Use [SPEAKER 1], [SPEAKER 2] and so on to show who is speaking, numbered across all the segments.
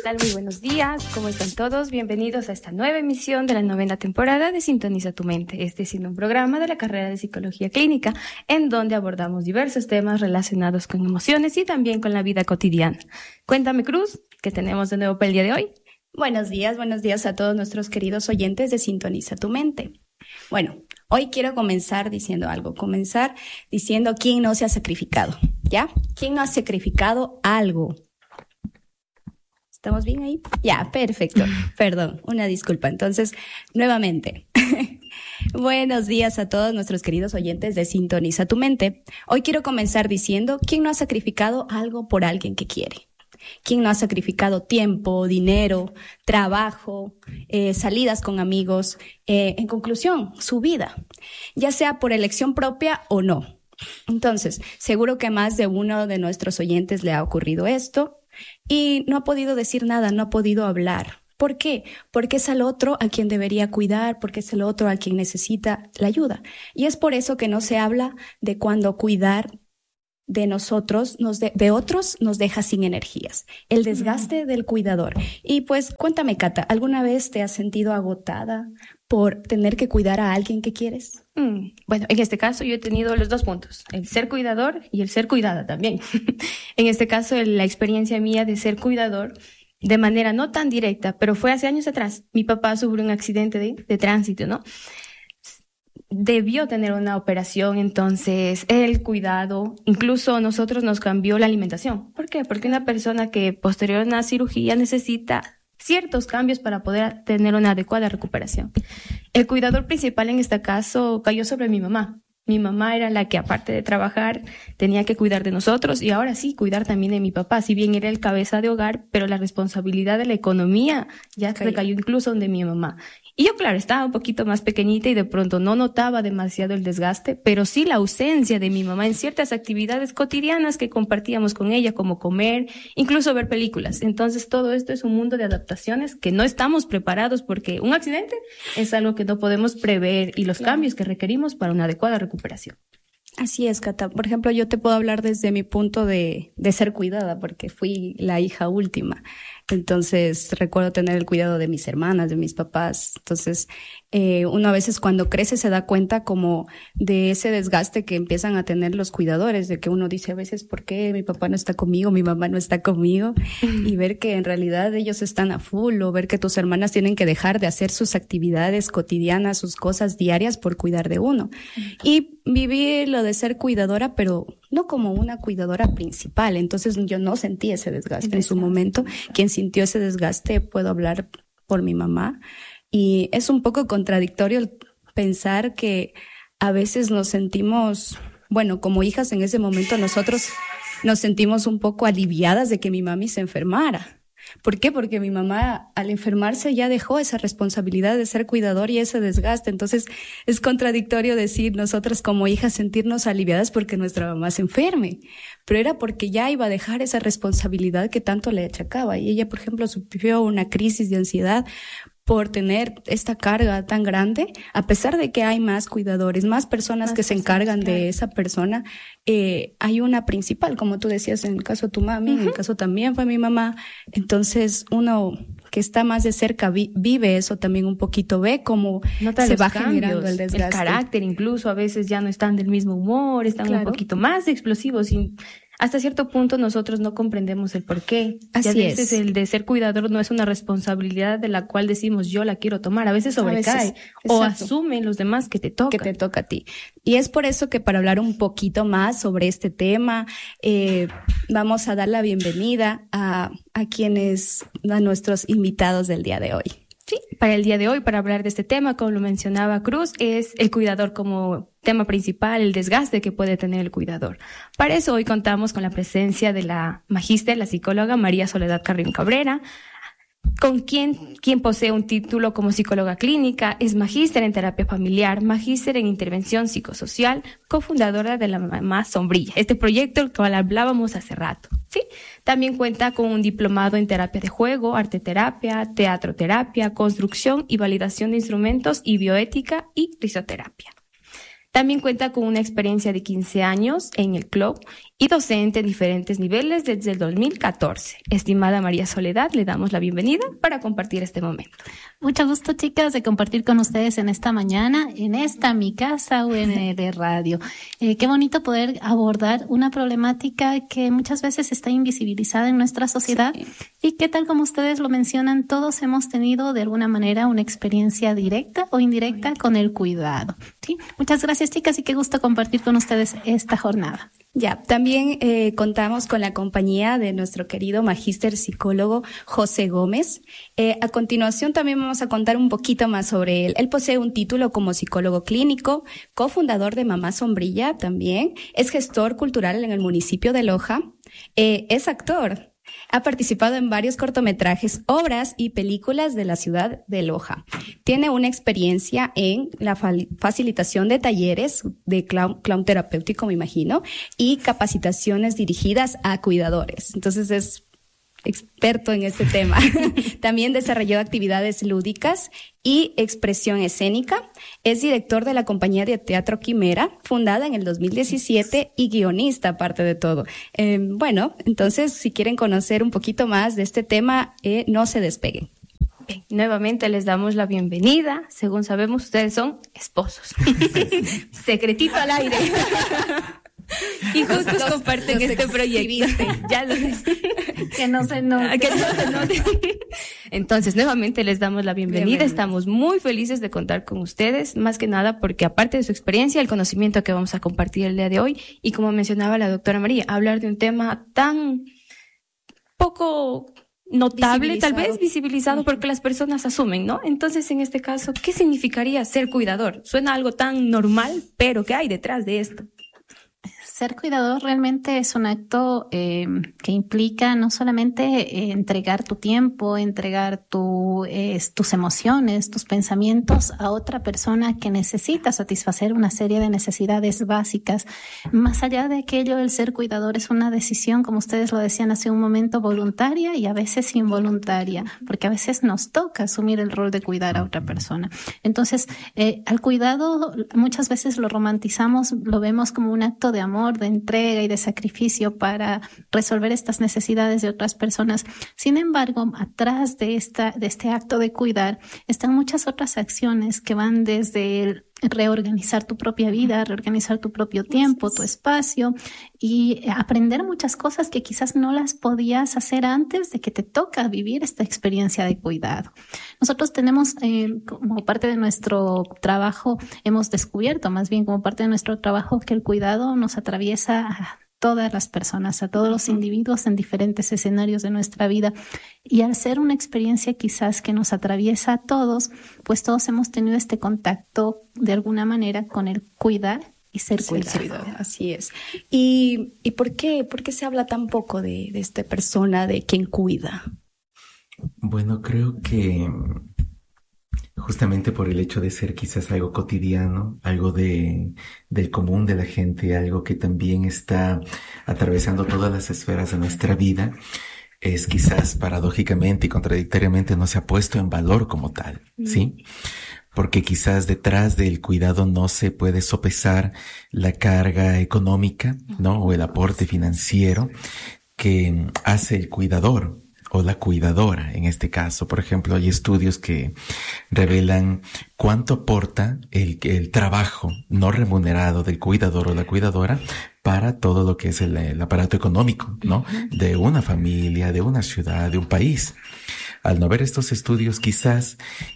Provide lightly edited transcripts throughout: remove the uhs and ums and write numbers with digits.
[SPEAKER 1] tal? Muy buenos días, ¿cómo están todos? Bienvenidos a esta nueva emisión de la 9ª temporada de Sintoniza tu Mente, este siendo un programa de la carrera de Psicología Clínica, en donde abordamos diversos temas relacionados con emociones y también con la vida cotidiana. Cuéntame, Cruz, ¿qué tenemos de nuevo para el día de hoy?
[SPEAKER 2] Buenos días a todos nuestros queridos oyentes de Sintoniza tu Mente. Bueno, hoy quiero comenzar diciendo quién no se ha sacrificado, ¿ya? ¿Quién no ha sacrificado algo? ¿Estamos bien ahí? Ya, perfecto. Perdón, una disculpa. Entonces, nuevamente, buenos días a todos nuestros queridos oyentes de Sintoniza tu Mente. Hoy quiero comenzar diciendo quién no ha sacrificado algo por alguien que quiere. ¿Quién no ha sacrificado tiempo, dinero, trabajo, salidas con amigos? En conclusión, su vida, ya sea por elección propia o no. Entonces, seguro que a más de uno de nuestros oyentes le ha ocurrido esto y no ha podido decir nada, no ha podido hablar. ¿Por qué? Porque es al otro a quien debería cuidar, porque es el otro a quien necesita la ayuda. Y es por eso que no se habla de cuando cuidar de nosotros, de otros, nos deja sin energías. El desgaste del cuidador. Y pues, cuéntame, Cata, ¿alguna vez te has sentido agotada por tener que cuidar a alguien que quieres?
[SPEAKER 1] Bueno, en este caso yo he tenido los dos puntos, el ser cuidador y el ser cuidada también. En este caso, la experiencia mía de ser cuidador, de manera no tan directa, pero fue hace años atrás. Mi papá sufrió un accidente de tránsito, ¿no? Debió tener una operación, entonces el cuidado, incluso nosotros nos cambió la alimentación. ¿Por qué? Porque una persona que posterior a una cirugía necesita ciertos cambios para poder tener una adecuada recuperación. El cuidador principal en este caso cayó sobre mi mamá. Mi mamá era la que, aparte de trabajar, tenía que cuidar de nosotros y ahora sí, cuidar también de mi papá. Si bien era el cabeza de hogar, pero la responsabilidad de la economía ya recayó incluso de mi mamá. Y yo, claro, estaba un poquito más pequeñita y de pronto no notaba demasiado el desgaste, pero sí la ausencia de mi mamá en ciertas actividades cotidianas que compartíamos con ella, como comer, incluso ver películas. Entonces, todo esto es un mundo de adaptaciones que no estamos preparados porque un accidente es algo que no podemos prever y los cambios que requerimos para una adecuada recuperación.
[SPEAKER 2] Así es, Cata. Por ejemplo, yo te puedo hablar desde mi punto de ser cuidada, porque fui la hija última. Entonces, recuerdo tener el cuidado de mis hermanas, de mis papás. Entonces, uno a veces cuando crece se da cuenta como de ese desgaste que empiezan a tener los cuidadores, de que uno dice a veces, ¿por qué mi papá no está conmigo, mi mamá no está conmigo? Y ver que en realidad ellos están a full, o ver que tus hermanas tienen que dejar de hacer sus actividades cotidianas, sus cosas diarias por cuidar de uno. Y viví lo de ser cuidadora, pero no como una cuidadora principal. Entonces yo no sentí ese desgaste en su momento. Quien sintió ese desgaste, puedo hablar por mi mamá. Y es un poco contradictorio pensar que a veces nos sentimos, bueno, como hijas en ese momento nosotros nos sentimos un poco aliviadas de que mi mami se enfermara. ¿Por qué? Porque mi mamá al enfermarse ya dejó esa responsabilidad de ser cuidador y ese desgaste. Entonces es contradictorio decir nosotras como hijas sentirnos aliviadas porque nuestra mamá se enferme. Pero era porque ya iba a dejar esa responsabilidad que tanto le achacaba. Y ella, por ejemplo, sufrió una crisis de ansiedad por tener esta carga tan grande, a pesar de que hay más cuidadores, más personas que se encargan de esa persona, hay una principal, como tú decías, en el caso de tu mami, en el caso también fue mi mamá. Entonces, uno que está más de cerca vive eso también un poquito, ve cómo se va generando el desgaste.
[SPEAKER 1] El carácter incluso, a veces ya no están del mismo humor, están un poquito más explosivos y hasta cierto punto nosotros no comprendemos el por qué.
[SPEAKER 2] Así
[SPEAKER 1] y a veces el de ser cuidador no es una responsabilidad de la cual decimos yo la quiero tomar. A veces sobrecae o asumen los demás que te toca.
[SPEAKER 2] Que te toca a ti. Y es por eso que para hablar un poquito más sobre este tema, vamos a dar la bienvenida a nuestros invitados del día de hoy.
[SPEAKER 1] Sí, para el día de hoy, para hablar de este tema, como lo mencionaba Cruz, es el cuidador como tema principal, el desgaste que puede tener el cuidador. Para eso hoy contamos con la presencia de la magíster, la psicóloga María Soledad Carrión Cabrera, con quien posee un título como psicóloga clínica, es magíster en terapia familiar, magíster en intervención psicosocial, cofundadora de la Mamá Sombrilla, este proyecto del cual hablábamos hace rato, ¿sí? También cuenta con un diplomado en terapia de juego, arteterapia, teatroterapia, construcción y validación de instrumentos y bioética y risoterapia. También cuenta con una experiencia de 15 años en el club y docente en diferentes niveles desde el 2014. Estimada María Soledad, le damos la bienvenida para compartir este momento.
[SPEAKER 3] Mucho gusto, chicas, de compartir con ustedes en esta mañana, en esta mi casa UNL Radio. Qué bonito poder abordar una problemática que muchas veces está invisibilizada en nuestra sociedad, sí, y que, tal como ustedes lo mencionan, todos hemos tenido de alguna manera una experiencia directa o indirecta con el cuidado. ¿Sí? Muchas gracias, chicas, y qué gusto compartir con ustedes esta jornada.
[SPEAKER 2] Ya, también contamos con la compañía de nuestro querido magíster psicólogo José Gómez. A continuación también vamos a contar un poquito más sobre él. Él posee un título como psicólogo clínico, cofundador de Mamá Sombrilla también, es gestor cultural en el municipio de Loja, es actor. Ha participado en varios cortometrajes, obras y películas de la ciudad de Loja. Tiene una experiencia en la facilitación de talleres de clown terapéutico, me imagino, y capacitaciones dirigidas a cuidadores. Entonces es experto en este tema. También desarrolló actividades lúdicas y expresión escénica. Es director de la compañía de teatro Quimera, fundada en el 2017, y guionista, aparte de todo. Bueno, entonces, si quieren conocer un poquito más de este tema, no se despeguen.
[SPEAKER 1] Bien, nuevamente les damos la bienvenida. Según sabemos, ustedes son esposos. Secretito al aire. Y justo comparten este proyecto. Ya lo
[SPEAKER 3] que no se note.
[SPEAKER 1] Que no se note. Entonces, nuevamente les damos la bienvenida. Estamos muy felices de contar con ustedes, más que nada porque, aparte de su experiencia, el conocimiento que vamos a compartir el día de hoy, y como mencionaba la doctora María, hablar de un tema tan poco notable, tal vez visibilizado, porque las personas asumen, ¿no? Entonces, en este caso, ¿qué significaría ser cuidador? Suena algo tan normal, pero ¿qué hay detrás de esto?
[SPEAKER 3] Ser cuidador realmente es un acto que implica no solamente entregar tu tiempo, entregar tus emociones, tus pensamientos a otra persona que necesita satisfacer una serie de necesidades básicas. Más allá de aquello, el ser cuidador es una decisión, como ustedes lo decían hace un momento, voluntaria y a veces involuntaria, porque a veces nos toca asumir el rol de cuidar a otra persona. Entonces, al cuidado muchas veces lo romantizamos, lo vemos como un acto de amor, de entrega y de sacrificio para resolver estas necesidades de otras personas. Sin embargo, atrás de este acto de cuidar están muchas otras acciones que van desde el reorganizar tu propia vida, reorganizar tu propio tiempo, tu espacio, y aprender muchas cosas que quizás no las podías hacer antes de que te toca vivir esta experiencia de cuidado. Nosotros tenemos, como parte de nuestro trabajo, hemos descubierto más bien como parte de nuestro trabajo que el cuidado nos atraviesa a todas las personas, a todos los individuos en diferentes escenarios de nuestra vida. Y al ser una experiencia quizás que nos atraviesa a todos, pues todos hemos tenido este contacto de alguna manera con el cuidar y ser cuidado.
[SPEAKER 2] Así es. ¿Y por qué se habla tan poco de esta persona, de quien cuida?
[SPEAKER 4] Bueno, creo que justamente por el hecho de ser quizás algo cotidiano, algo del común de la gente, algo que también está atravesando todas las esferas de nuestra vida, es quizás paradójicamente y contradictoriamente no se ha puesto en valor como tal, ¿sí? Porque quizás detrás del cuidado no se puede sopesar la carga económica, ¿no? O el aporte financiero que hace el cuidador o la cuidadora. En este caso, por ejemplo, hay estudios que revelan cuánto aporta el trabajo no remunerado del cuidador o la cuidadora para todo lo que es el aparato económico, ¿no? De una familia, de una ciudad, de un país. Al no ver estos estudios quizás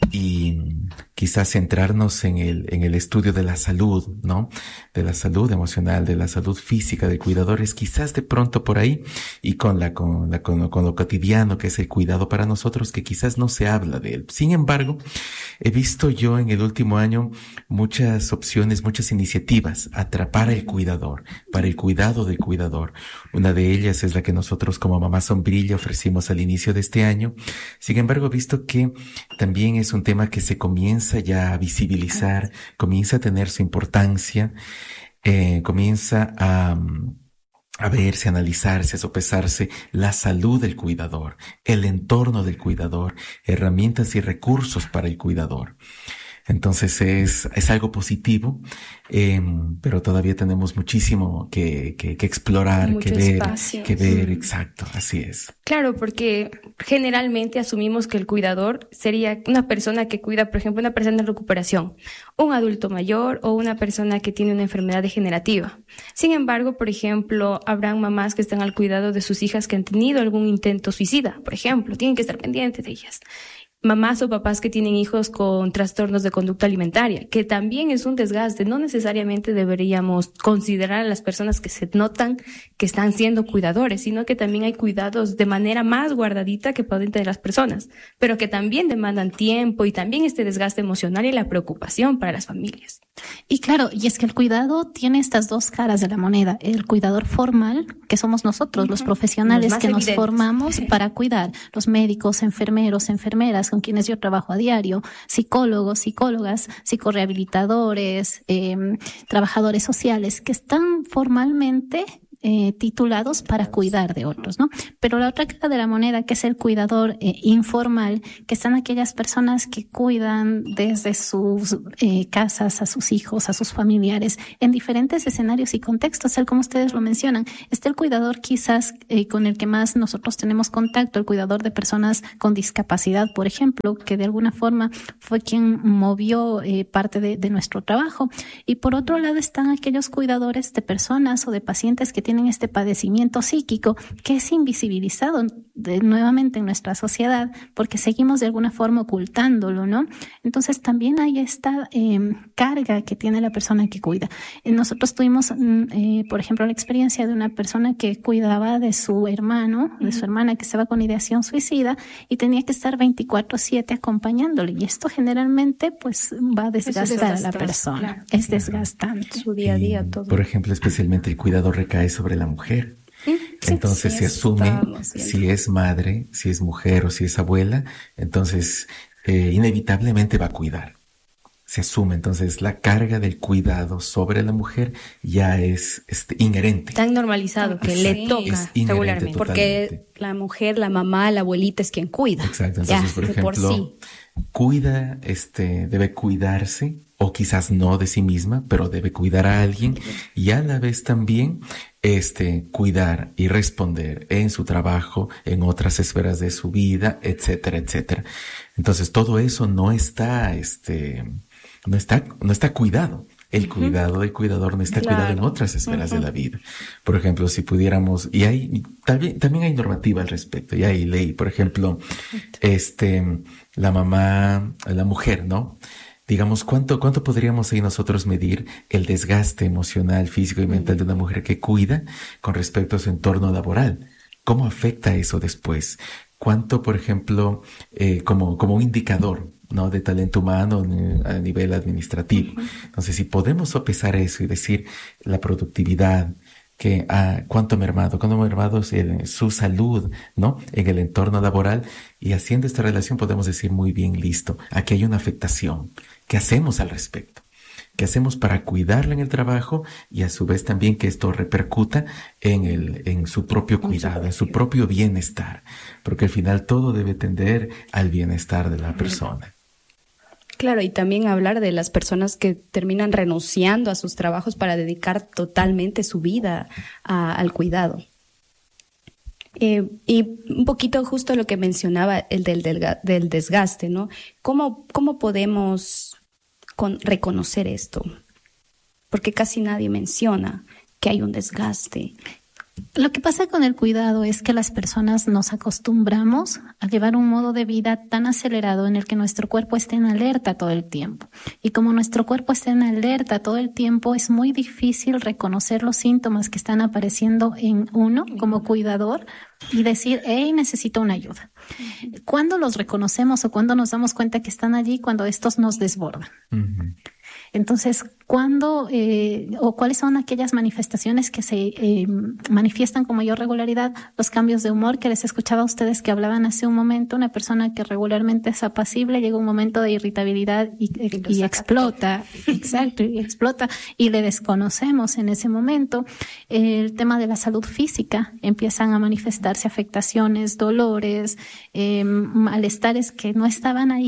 [SPEAKER 4] centrarnos en el estudio de la salud, ¿no? De la salud emocional, de la salud física del cuidador, es quizás de pronto por ahí, y con lo cotidiano que es el cuidado para nosotros, que quizás no se habla de él. Sin embargo, he visto yo en el último año muchas opciones, muchas iniciativas para el cuidador, para el cuidado del cuidador. Una de ellas es la que nosotros como Mamá Sombrilla ofrecimos al inicio de este año. Sin embargo, he visto que también es un tema que se comienza ya a visibilizar, comienza a tener su importancia, comienza a verse, a analizarse, a sopesarse la salud del cuidador, el entorno del cuidador, herramientas y recursos para el cuidador. Entonces es algo positivo, pero todavía tenemos muchísimo que explorar,
[SPEAKER 1] Mucho espacio.
[SPEAKER 4] que ver, exacto, así es.
[SPEAKER 1] Claro, porque generalmente asumimos que el cuidador sería una persona que cuida, por ejemplo, una persona en recuperación, un adulto mayor o una persona que tiene una enfermedad degenerativa. Sin embargo, por ejemplo, habrán mamás que están al cuidado de sus hijas que han tenido algún intento suicida, por ejemplo, tienen que estar pendientes de ellas. Mamás o papás que tienen hijos con trastornos de conducta alimentaria, que también es un desgaste. No necesariamente deberíamos considerar a las personas que se notan que están siendo cuidadores, sino que también hay cuidados de manera más guardadita que pueden tener las personas, pero que también demandan tiempo y también este desgaste emocional y la preocupación para las familias.
[SPEAKER 3] Y claro, y es que el cuidado tiene estas dos caras de la moneda. El cuidador formal, que somos nosotros, los profesionales que nos formamos para cuidar, los médicos, enfermeros, enfermeras, con quienes yo trabajo a diario, psicólogos, psicólogas, psicorehabilitadores, trabajadores sociales, que están formalmente titulados para cuidar de otros, ¿no? Pero la otra cara de la moneda, que es el cuidador informal, que están aquellas personas que cuidan desde sus casas a sus hijos, a sus familiares, en diferentes escenarios y contextos, tal como ustedes lo mencionan. Está el cuidador quizás con el que más nosotros tenemos contacto, el cuidador de personas con discapacidad, por ejemplo, que de alguna forma fue quien movió parte de nuestro trabajo. Y por otro lado están aquellos cuidadores de personas o de pacientes que tienen este padecimiento psíquico que es invisibilizado nuevamente en nuestra sociedad porque seguimos de alguna forma ocultándolo, ¿no? Entonces también hay esta carga que tiene la persona que cuida. Nosotros tuvimos, por ejemplo, la experiencia de una persona que cuidaba de su hermano, de su hermana que estaba con ideación suicida y tenía que estar 24/7 acompañándole, y esto generalmente pues va a desgastar a la persona. Claro. Es desgastante.
[SPEAKER 2] Su día a día todo.
[SPEAKER 4] Por ejemplo, especialmente el cuidado recae sobre la mujer. Sí, entonces se asume si es madre, si es mujer o si es abuela, entonces inevitablemente va a cuidar. Se asume, entonces la carga del cuidado sobre la mujer ya es inherente.
[SPEAKER 1] Tan normalizado que le toca regularmente.
[SPEAKER 2] Porque la mujer, la mamá, la abuelita es quien cuida.
[SPEAKER 4] Exacto, entonces por ejemplo, cuida, debe cuidarse, o quizás no de sí misma, pero debe cuidar a alguien, y a la vez también cuidar y responder en su trabajo, en otras esferas de su vida, etcétera, etcétera. Entonces todo eso no está cuidado. El cuidado del cuidador no está cuidado en otras esferas de la vida. Por ejemplo, si pudiéramos, y también hay normativa al respecto, y hay ley, por ejemplo, la mamá, la mujer, ¿no? Digamos, ¿cuánto podríamos ahí nosotros medir el desgaste emocional, físico y mental de una mujer que cuida con respecto a su entorno laboral? ¿Cómo afecta eso después? ¿Cuánto, por ejemplo, como un indicador, ¿no?, de talento humano a nivel administrativo? Entonces, si podemos sopesar eso y decir la productividad, que cuánto ha mermado su salud, ¿no?, en el entorno laboral, y haciendo esta relación podemos decir muy bien, listo, aquí hay una afectación. ¿Qué hacemos al respecto? ¿Qué hacemos para cuidarla en el trabajo y a su vez también que esto repercuta en su propio cuidado, en su propio bienestar? Porque al final todo debe tender al bienestar de la persona.
[SPEAKER 2] Claro, y también hablar de las personas que terminan renunciando a sus trabajos para dedicar totalmente su vida al cuidado. Y un poquito justo lo que mencionaba, el del desgaste, ¿no? ¿Cómo podemos reconocer esto? Porque casi nadie menciona que hay un desgaste.
[SPEAKER 3] Lo que pasa con el cuidado es que las personas nos acostumbramos a llevar un modo de vida tan acelerado en el que nuestro cuerpo esté en alerta todo el tiempo. Y como nuestro cuerpo está en alerta todo el tiempo, es muy difícil reconocer los síntomas que están apareciendo en uno como cuidador y decir, hey, necesito una ayuda. ¿Cuándo los reconocemos o cuándo nos damos cuenta que están allí? Cuando estos nos desbordan. Entonces, ¿cuándo o cuáles son aquellas manifestaciones que se manifiestan con mayor regularidad? Los cambios de humor que les escuchaba a ustedes que hablaban hace un momento. Una persona que regularmente es apacible llega un momento de irritabilidad y explota. Exacto, y explota y le desconocemos en ese momento. El tema de la salud física, empiezan a manifestarse afectaciones, dolores, malestares que no estaban ahí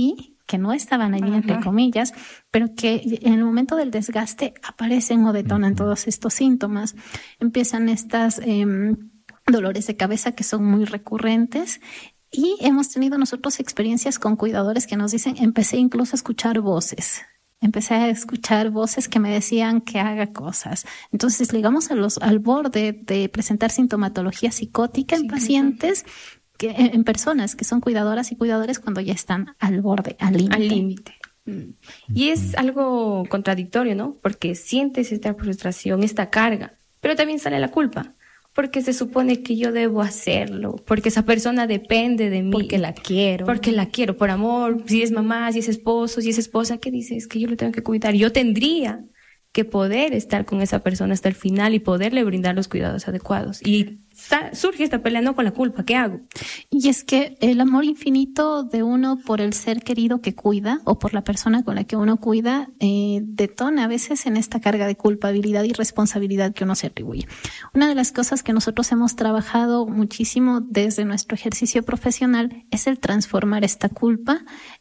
[SPEAKER 3] que no estaban allí, entre comillas, pero que en el momento del desgaste aparecen o detonan todos estos síntomas. Empiezan estas dolores de cabeza que son muy recurrentes. Y hemos tenido nosotros experiencias con cuidadores que nos dicen, empecé incluso a escuchar voces. Empecé a escuchar voces que me decían que haga cosas. Entonces llegamos al borde de presentar sintomatología psicótica en pacientes, en personas que son cuidadoras y cuidadores cuando ya están al borde, al límite.
[SPEAKER 1] Y es algo contradictorio, ¿no? Porque sientes esta frustración, esta carga, pero también sale la culpa. Porque se supone que yo debo hacerlo, porque esa persona depende de mí.
[SPEAKER 2] Porque la quiero.
[SPEAKER 1] Porque la quiero, por amor, si es mamá, si es esposo, si es esposa, ¿qué dices? Que yo lo tengo que cuidar. Yo tendría que poder estar con esa persona hasta el final y poderle brindar los cuidados adecuados. Y surge esta pelea, no con la culpa, ¿qué hago?
[SPEAKER 3] Y es que el amor infinito de uno por el ser querido que cuida o por la persona con la que uno cuida detona a veces en esta carga de culpabilidad y responsabilidad que uno se atribuye. Una de las cosas que nosotros hemos trabajado muchísimo desde nuestro ejercicio profesional es el transformar esta culpa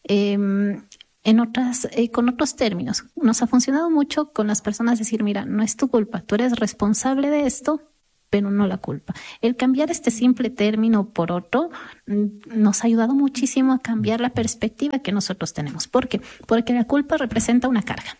[SPEAKER 3] con otros términos. Nos ha funcionado mucho con las personas decir, mira, no es tu culpa, tú eres responsable de esto, pero no la culpa. El cambiar este simple término por otro nos ha ayudado muchísimo a cambiar la perspectiva que nosotros tenemos. ¿Por qué? Porque la culpa representa una carga.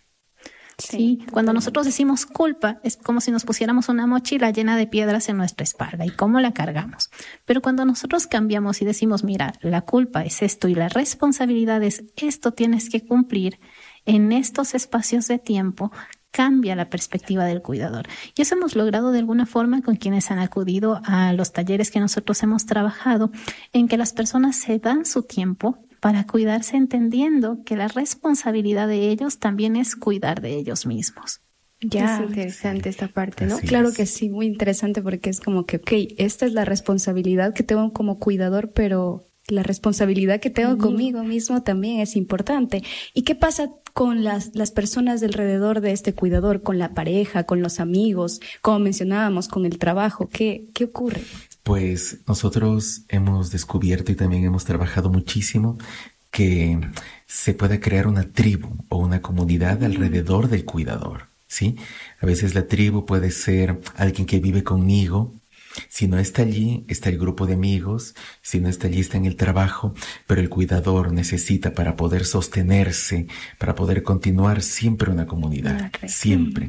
[SPEAKER 3] Sí, cuando nosotros decimos culpa es como si nos pusiéramos una mochila llena de piedras en nuestra espalda y cómo la cargamos. Pero cuando nosotros cambiamos y decimos, mira, la culpa es esto y la responsabilidad es esto, tienes que cumplir en estos espacios de tiempo, cambia la perspectiva del cuidador. Y eso hemos logrado de alguna forma con quienes han acudido a los talleres que nosotros hemos trabajado, en que las personas se dan su tiempo para cuidarse, entendiendo que la responsabilidad de ellos también es cuidar de ellos mismos.
[SPEAKER 2] Ya.
[SPEAKER 1] Es interesante esta parte, ¿no?
[SPEAKER 4] Así
[SPEAKER 2] Claro
[SPEAKER 4] es.
[SPEAKER 2] que sí, muy interesante porque es como que, esta es la responsabilidad que tengo como cuidador, pero la responsabilidad que tengo conmigo mismo también es importante. ¿Y qué pasa con las personas de alrededor de este cuidador, con la pareja, con los amigos, como mencionábamos, con el trabajo? ¿Qué ocurre?
[SPEAKER 4] Pues nosotros hemos descubierto y también hemos trabajado muchísimo que se pueda crear una tribu o una comunidad alrededor del cuidador, ¿sí? A veces la tribu puede ser alguien que vive conmigo. Si no está allí, está el grupo de amigos. Si no está allí, está en el trabajo. Pero el cuidador necesita, para poder sostenerse, para poder continuar, siempre una comunidad. Siempre.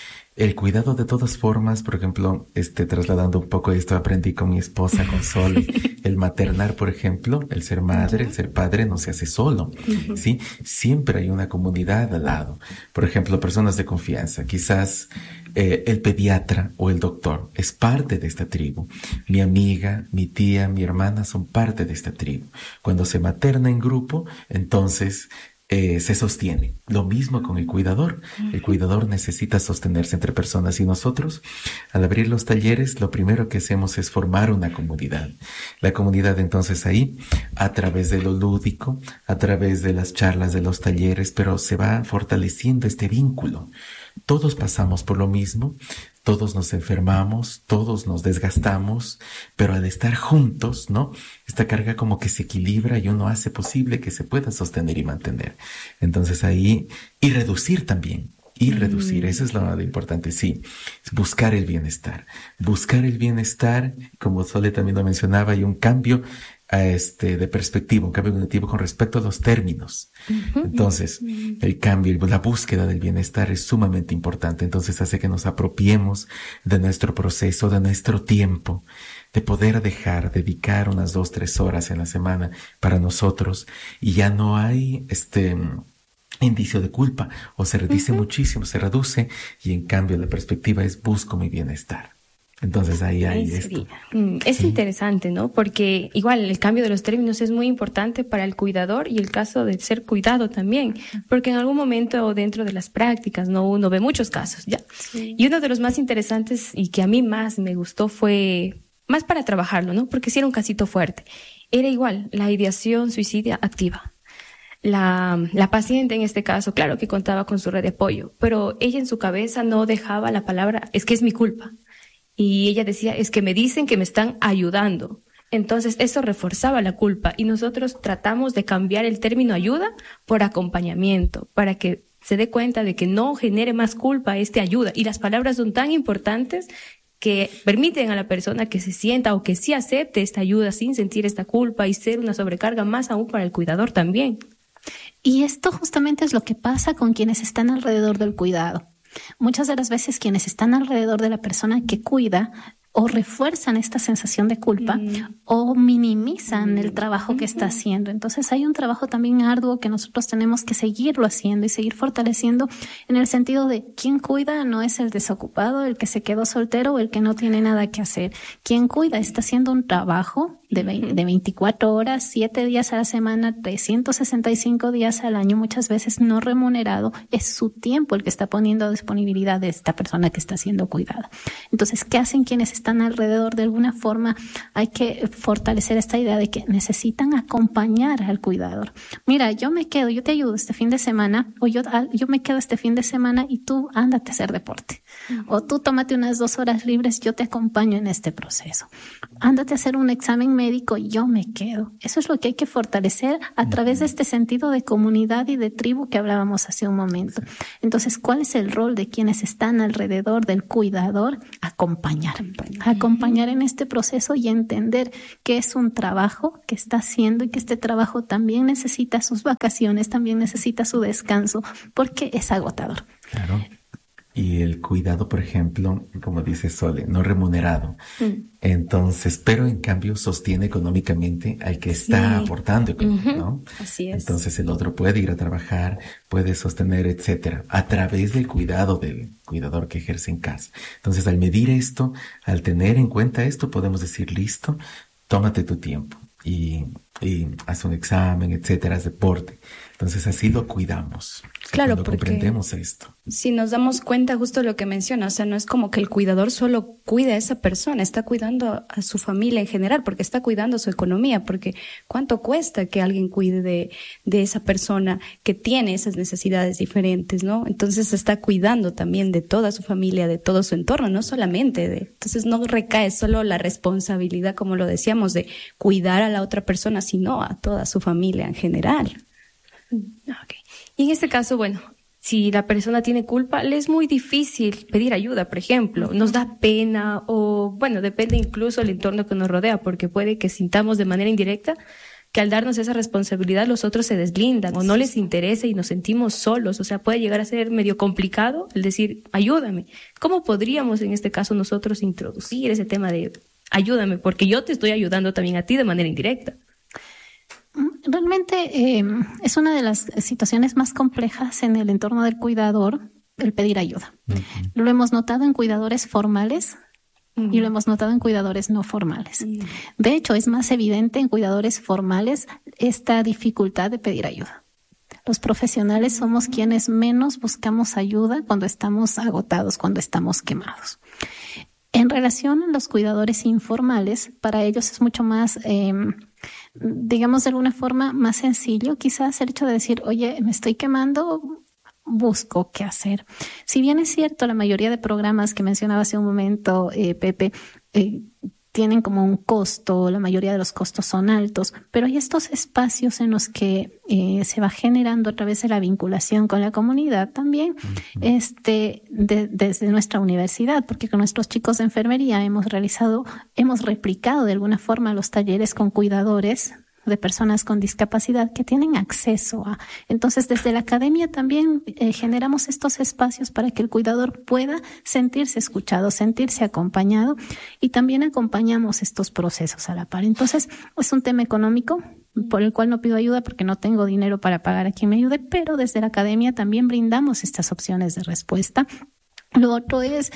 [SPEAKER 4] El cuidado, de todas formas, por ejemplo, trasladando un poco esto, aprendí con mi esposa, con Sol, el maternar, por ejemplo, el ser madre, el ser padre no se hace solo, ¿sí? Siempre hay una comunidad al lado. Por ejemplo, personas de confianza, quizás el pediatra o el doctor es parte de esta tribu. Mi amiga, mi tía, mi hermana son parte de esta tribu. Cuando se materna en grupo, entonces se sostiene. Lo mismo con el cuidador. El cuidador necesita sostenerse entre personas y nosotros, al abrir los talleres, lo primero que hacemos es formar una comunidad. La comunidad entonces ahí, a través de lo lúdico, a través de las charlas de los talleres, pero se va fortaleciendo este vínculo. Todos pasamos por lo mismo, todos nos enfermamos, todos nos desgastamos, pero al estar juntos, ¿no? Esta carga como que se equilibra y uno hace posible que se pueda sostener y mantener. Entonces ahí, y reducir también, eso es lo importante, sí, buscar el bienestar, como Sole también lo mencionaba, hay un cambio de perspectiva, un cambio cognitivo con respecto a los términos. Entonces, el cambio, la búsqueda del bienestar es sumamente importante. Entonces hace que nos apropiemos de nuestro proceso, de nuestro tiempo, de poder dedicar unas 2-3 horas en la semana para nosotros, y ya no hay indicio de culpa, o se reduce muchísimo, se reduce, y en cambio la perspectiva es busco mi bienestar. Entonces ahí hay esto.
[SPEAKER 1] Es interesante, ¿no? Porque igual el cambio de los términos es muy importante para el cuidador y el caso de ser cuidado también, porque en algún momento dentro de las prácticas, ¿no? Uno ve muchos casos, ¿ya? Sí. Y uno de los más interesantes y que a mí más me gustó fue, más para trabajarlo, ¿no? Porque sí era un casito fuerte. Era igual, la ideación suicida activa. La paciente en este caso, claro que contaba con su red de apoyo, pero ella en su cabeza no dejaba la palabra, es que es mi culpa. Y ella decía, es que me dicen que me están ayudando, Entonces, eso reforzaba la culpa y nosotros tratamos de cambiar el término ayuda por acompañamiento, para que se dé cuenta de que no genere más culpa ayuda. Y las palabras son tan importantes que permiten a la persona que se sienta o que sí acepte esta ayuda sin sentir esta culpa y ser una sobrecarga más aún para el cuidador también.
[SPEAKER 3] Y esto justamente es lo que pasa con quienes están alrededor del cuidado. Muchas de las veces quienes están alrededor de la persona que cuida o refuerzan esta sensación de culpa o minimizan el trabajo que está haciendo. Entonces hay un trabajo también arduo que nosotros tenemos que seguirlo haciendo y seguir fortaleciendo en el sentido de quien cuida no es el desocupado, el que se quedó soltero o el que no tiene nada que hacer. Quien cuida está haciendo un trabajo de 24 horas, 7 días a la semana, 365 días al año, muchas veces no remunerado. Es su tiempo el que está poniendo a disponibilidad de esta persona que está siendo cuidada. Entonces, ¿qué hacen quienes están alrededor? De alguna forma hay que fortalecer esta idea de que necesitan acompañar al cuidador. Mira, yo te ayudo este fin de semana, o yo me quedo este fin de semana y tú ándate a hacer deporte. O tú tómate unas 2 horas libres, yo te acompaño en este proceso. Ándate a hacer un examen médico, yo me quedo. Eso es lo que hay que fortalecer a través de este sentido de comunidad y de tribu que hablábamos hace un momento. Entonces, ¿cuál es el rol de quienes están alrededor del cuidador? Acompañar en este proceso y entender que es un trabajo que está haciendo y que este trabajo también necesita sus vacaciones, también necesita su descanso, porque es agotador.
[SPEAKER 4] Claro. Y el cuidado, por ejemplo, como dice Sole, no remunerado. Entonces, pero en cambio sostiene económicamente al que está aportando, ¿no?
[SPEAKER 2] Así es.
[SPEAKER 4] Entonces el otro puede ir a trabajar, puede sostener, etcétera, a través del cuidado del cuidador que ejerce en casa. Entonces, al medir esto, al tener en cuenta esto, podemos decir, listo, tómate tu tiempo y haz un examen, etcétera, haz deporte. Entonces así lo cuidamos.
[SPEAKER 2] Claro,
[SPEAKER 4] cuando
[SPEAKER 2] porque
[SPEAKER 4] comprendemos esto.
[SPEAKER 2] Si nos damos cuenta justo lo que menciona, o sea, no es como que el cuidador solo cuida a esa persona, está cuidando a su familia en general, porque está cuidando su economía, porque ¿cuánto cuesta que alguien cuide de esa persona que tiene esas necesidades diferentes, ¿no? Entonces está cuidando también de toda su familia, de todo su entorno, no solamente entonces no recae solo la responsabilidad, como lo decíamos, de cuidar a la otra persona, sino a toda su familia en general.
[SPEAKER 1] Okay. Y en este caso, bueno, si la persona tiene culpa, le es muy difícil pedir ayuda, por ejemplo. Nos da pena o, bueno, depende incluso del entorno que nos rodea, porque puede que sintamos de manera indirecta que al darnos esa responsabilidad los otros se deslindan o no les interesa y nos sentimos solos. O sea, puede llegar a ser medio complicado el decir, ayúdame. ¿Cómo podríamos en este caso nosotros introducir ese tema de ayúdame? Porque yo te estoy ayudando también a ti de manera indirecta.
[SPEAKER 3] Realmente es una de las situaciones más complejas en el entorno del cuidador, el pedir ayuda. Lo hemos notado en cuidadores formales y lo hemos notado en cuidadores no formales. De hecho, es más evidente en cuidadores formales esta dificultad de pedir ayuda. Los profesionales somos quienes menos buscamos ayuda cuando estamos agotados, cuando estamos quemados. En relación a los cuidadores informales, para ellos es mucho más, digamos de alguna forma, más sencillo quizás el hecho de decir, oye, me estoy quemando, busco qué hacer. Si bien es cierto, la mayoría de programas que mencionaba hace un momento, Pepe, tienen como un costo, la mayoría de los costos son altos, pero hay estos espacios en los que se va generando a través de la vinculación con la comunidad también, desde nuestra universidad, porque con nuestros chicos de enfermería hemos replicado de alguna forma los talleres con cuidadores de personas con discapacidad que tienen acceso a. Entonces, desde la academia también generamos estos espacios para que el cuidador pueda sentirse escuchado, sentirse acompañado, y también acompañamos estos procesos a la par. Entonces, es un tema económico por el cual no pido ayuda porque no tengo dinero para pagar a quien me ayude, pero desde la academia también brindamos estas opciones de respuesta. Lo otro es,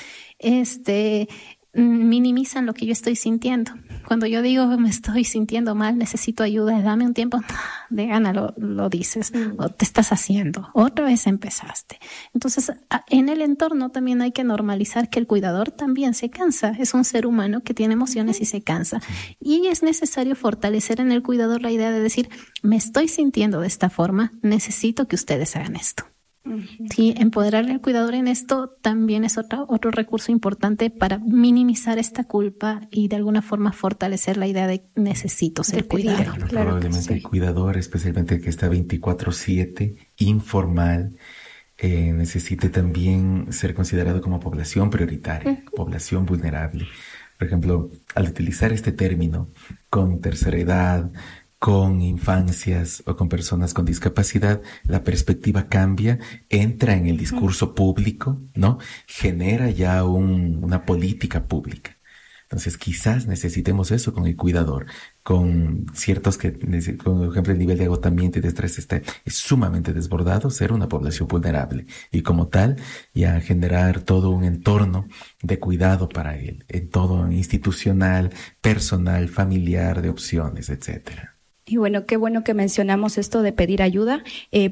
[SPEAKER 3] minimizan lo que yo estoy sintiendo. Cuando yo digo me estoy sintiendo mal, necesito ayuda, dame un tiempo, de gana lo dices, o te estás haciendo, otra vez empezaste. Entonces, en el entorno también hay que normalizar que el cuidador también se cansa, es un ser humano que tiene emociones y se cansa. Y es necesario fortalecer en el cuidador la idea de decir, me estoy sintiendo de esta forma, necesito que ustedes hagan esto. Sí, empoderar al cuidador en esto también es otro recurso importante para minimizar esta culpa y de alguna forma fortalecer la idea de necesito ser cuidado.
[SPEAKER 4] Claro, probablemente el cuidador, especialmente el que está 24/7, informal, necesite también ser considerado como población prioritaria, población vulnerable. Por ejemplo, al utilizar este término con tercera edad, con infancias o con personas con discapacidad, la perspectiva cambia, entra en el discurso público, ¿no? Genera ya una política pública. Entonces, quizás necesitemos eso con el cuidador, con ciertos que, por ejemplo, el nivel de agotamiento y de estrés es sumamente desbordado, ser una población vulnerable y como tal, ya generar todo un entorno de cuidado para él, en todo institucional, personal, familiar, de opciones, etcétera.
[SPEAKER 2] Y bueno, qué bueno que mencionamos esto de pedir ayuda.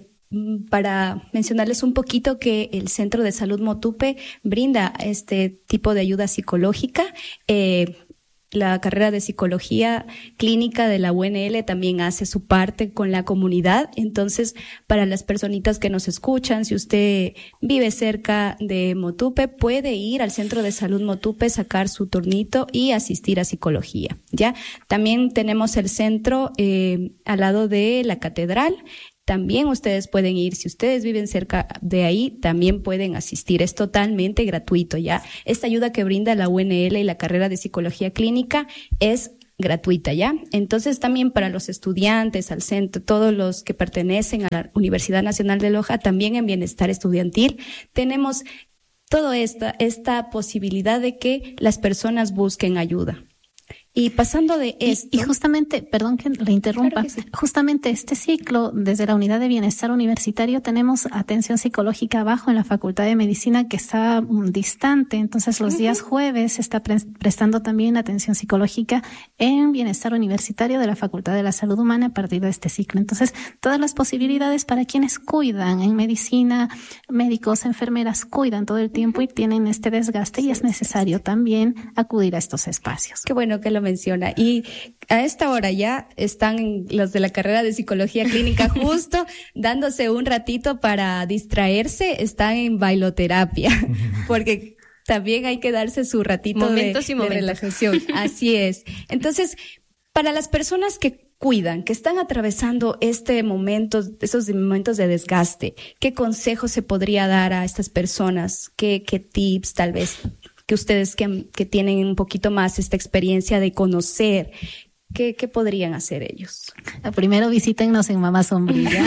[SPEAKER 2] Para mencionarles un poquito que el Centro de Salud Motupe brinda este tipo de ayuda psicológica. La carrera de psicología clínica de la UNL también hace su parte con la comunidad. Entonces, para las personitas que nos escuchan, si usted vive cerca de Motupe, puede ir al Centro de Salud Motupe, sacar su turnito y asistir a psicología, ¿ya? También tenemos el centro al lado de la catedral. También ustedes pueden ir, si ustedes viven cerca de ahí, también pueden asistir. Es totalmente gratuito, ¿ya? Esta ayuda que brinda la UNL y la carrera de psicología clínica es gratuita, ¿ya? Entonces también para los estudiantes, al centro, todos los que pertenecen a la Universidad Nacional de Loja, también en Bienestar Estudiantil, tenemos toda esta posibilidad de que las personas busquen ayuda. Y pasando de esto...
[SPEAKER 3] Y justamente, perdón que le interrumpa,
[SPEAKER 2] Claro que sí.
[SPEAKER 3] Justamente este ciclo, desde la Unidad de Bienestar Universitario, tenemos atención psicológica abajo en la Facultad de Medicina que está distante. Entonces, los días jueves se está prestando también atención psicológica en Bienestar Universitario de la Facultad de la Salud Humana a partir de este ciclo. Entonces, todas las posibilidades para quienes cuidan en medicina, médicos, enfermeras, cuidan todo el tiempo y tienen este desgaste y es necesario también acudir a estos espacios.
[SPEAKER 2] Qué bueno que lo menciona. Y a esta hora ya están los de la carrera de psicología clínica justo dándose un ratito para distraerse, están en bailoterapia, porque también hay que darse su ratito
[SPEAKER 1] Momentos
[SPEAKER 2] de
[SPEAKER 1] y momentos.
[SPEAKER 2] relajación. Así es. Entonces, para las personas que cuidan, que están atravesando esos momentos de desgaste, ¿qué consejos se podría dar a estas personas? ¿Qué tips tal vez que ustedes que tienen un poquito más esta experiencia de conocer, qué podrían hacer ellos?
[SPEAKER 3] Primero visítennos en Mamá Sombrilla.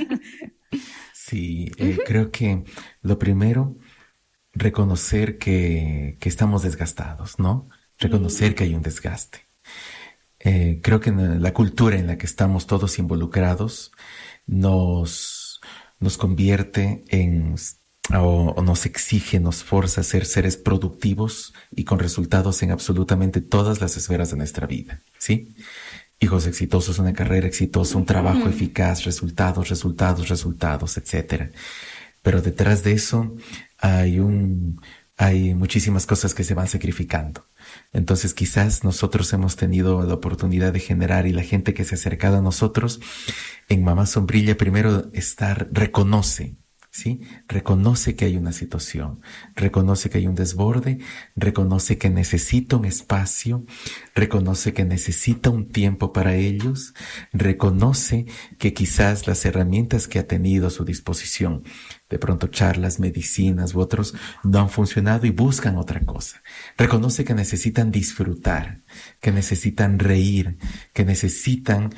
[SPEAKER 4] Sí, creo que lo primero, reconocer que estamos desgastados, ¿no? Reconocer que hay un desgaste. Creo que la cultura en la que estamos todos involucrados nos convierte o nos exige, nos forza a ser seres productivos y con resultados en absolutamente todas las esferas de nuestra vida, ¿sí? Hijos exitosos, una carrera exitosa, un trabajo eficaz, resultados, etcétera. Pero detrás de eso hay muchísimas cosas que se van sacrificando. Entonces quizás nosotros hemos tenido la oportunidad de generar, y la gente que se ha acercado a nosotros en Mamá Sombrilla, primero reconoce, ¿sí? Reconoce que hay una situación, reconoce que hay un desborde, reconoce que necesita un espacio, reconoce que necesita un tiempo para ellos, reconoce que quizás las herramientas que ha tenido a su disposición, de pronto charlas, medicinas u otros, no han funcionado y buscan otra cosa. Reconoce que necesitan disfrutar, que necesitan reír, que necesitan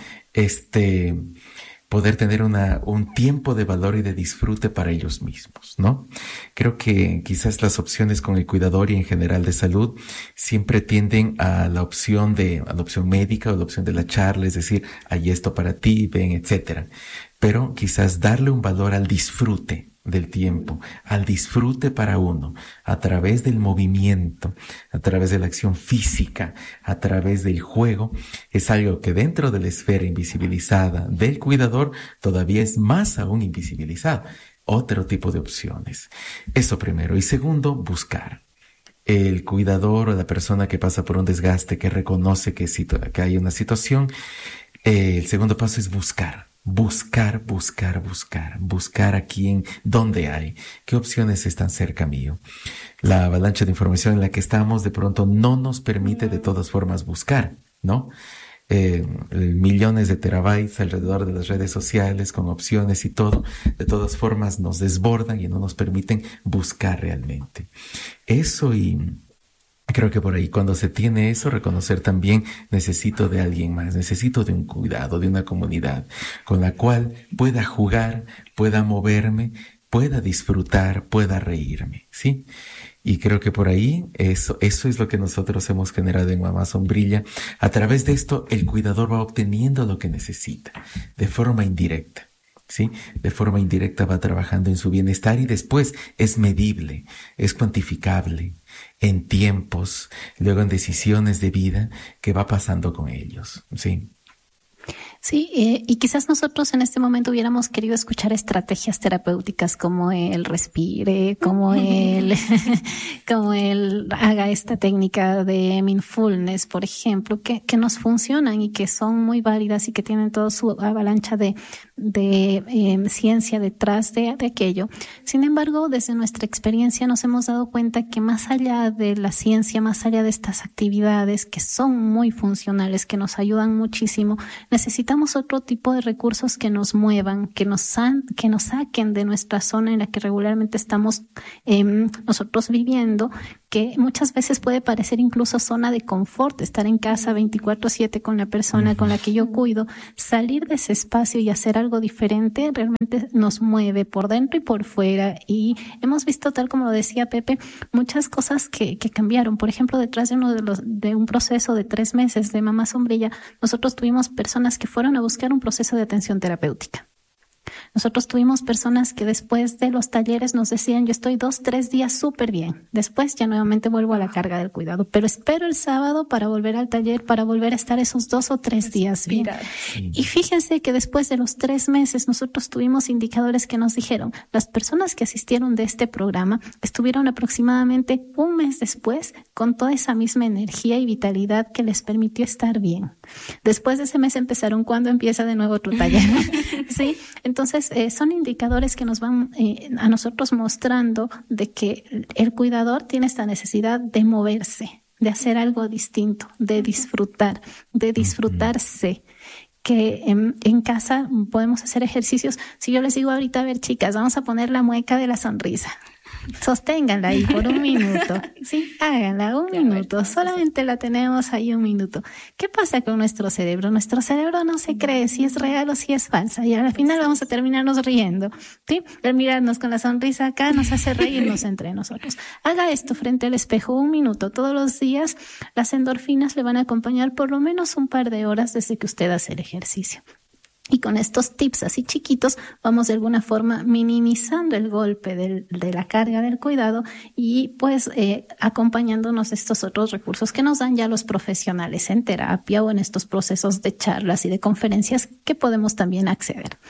[SPEAKER 4] poder tener un tiempo de valor y de disfrute para ellos mismos, ¿no? Creo que quizás las opciones con el cuidador y en general de salud siempre tienden a la opción médica o la opción de la charla, es decir, hay esto para ti, ven, etcétera. Pero quizás darle un valor al disfrute del tiempo, al disfrute para uno, a través del movimiento, a través de la acción física, a través del juego, es algo que dentro de la esfera invisibilizada del cuidador todavía es más aún invisibilizado. Otro tipo de opciones. Eso primero. Y segundo, buscar. El cuidador o la persona que pasa por un desgaste, que reconoce que hay una situación, el segundo paso es buscar buscar a quién, dónde hay, qué opciones están cerca mío. La avalancha de información en la que estamos de pronto no nos permite de todas formas buscar, ¿no? Millones de terabytes alrededor de las redes sociales con opciones y todo, de todas formas nos desbordan y no nos permiten buscar realmente. Eso, y creo que por ahí, cuando se tiene eso, reconocer también, necesito de alguien más, necesito de un cuidado, de una comunidad con la cual pueda jugar, pueda moverme, pueda disfrutar, pueda reírme, ¿sí? Y creo que por ahí eso es lo que nosotros hemos generado en Mamá Sombrilla. A través de esto, el cuidador va obteniendo lo que necesita de forma indirecta, ¿sí? De forma indirecta va trabajando en su bienestar y después es medible, es cuantificable en tiempos, luego en decisiones de vida que va pasando con ellos, ¿sí?
[SPEAKER 3] Sí, y quizás nosotros en este momento hubiéramos querido escuchar estrategias terapéuticas como el respire, como el haga esta técnica de mindfulness, por ejemplo, que nos funcionan y que son muy válidas y que tienen toda su avalancha de ciencia detrás de aquello. Sin embargo, desde nuestra experiencia nos hemos dado cuenta que más allá de la ciencia, más allá de estas actividades que son muy funcionales, que nos ayudan muchísimo, necesitamos otro tipo de recursos que nos muevan, que nos saquen de nuestra zona en la que regularmente estamos nosotros viviendo, que muchas veces puede parecer incluso zona de confort, estar en casa 24/7 con la persona con la que yo cuido. Salir de ese espacio y hacer algo diferente realmente nos mueve por dentro y por fuera, y hemos visto, tal como lo decía Pepe, muchas cosas que cambiaron. Por ejemplo, detrás de un proceso de 3 meses de Mamá Sombrilla, nosotros tuvimos personas que fueron a buscar un proceso de atención terapéutica. Nosotros tuvimos personas que después de los talleres nos decían: yo estoy 2-3 días súper bien, después ya nuevamente vuelvo a la carga del cuidado, pero espero el sábado para volver al taller, para volver a estar esos 2 o 3 días bien. Y fíjense que después de los 3 meses nosotros tuvimos indicadores que nos dijeron: las personas que asistieron de este programa estuvieron aproximadamente 1 mes después con toda esa misma energía y vitalidad que les permitió estar bien. Después de ese mes empezaron cuando empieza de nuevo otro taller. ¿Sí? Entonces, son indicadores que nos van a nosotros mostrando de que el cuidador tiene esta necesidad de moverse, de hacer algo distinto, de disfrutar, de disfrutarse. Que en casa podemos hacer ejercicios. Si yo les digo ahorita: a ver, chicas, vamos a poner la mueca de la sonrisa. Sosténganla ahí por 1 minuto. Sí, háganla 1 minuto. Solamente la tenemos ahí 1 minuto. ¿Qué pasa con nuestro cerebro? Nuestro cerebro no se cree si es real o si es falsa. Y al final vamos a terminarnos riendo. ¿Sí? El mirarnos con la sonrisa acá nos hace reírnos entre nosotros. Haga esto frente al espejo 1 minuto todos los días. Las endorfinas le van a acompañar por lo menos un par de horas desde que usted hace el ejercicio. Y con estos tips así chiquitos vamos de alguna forma minimizando el golpe de la carga del cuidado y pues acompañándonos estos otros recursos que nos dan ya los profesionales en terapia o en estos procesos de charlas y de conferencias que podemos también acceder.